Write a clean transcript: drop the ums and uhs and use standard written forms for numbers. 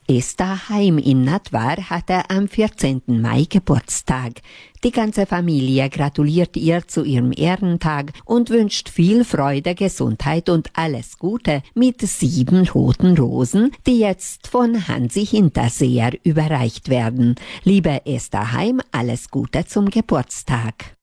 Esther Heim in Nattwar hatte am 14. Mai Geburtstag. Die ganze Familie gratuliert ihr zu ihrem Ehrentag und wünscht viel Freude, Gesundheit und alles Gute mit 7 roten Rosen, die jetzt von Hansi Hinterseher überreicht werden. Liebe Esther Heim, alles Gute zum Geburtstag.